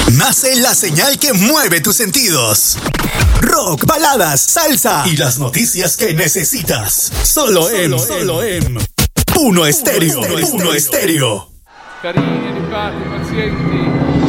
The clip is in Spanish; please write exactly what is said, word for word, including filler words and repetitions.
Nace la señal que mueve tus sentidos. Rock, baladas, salsa y las noticias que necesitas. Solo, solo en, solo en Uno Estéreo. Uno Estéreo. Carini, educati, pazienti.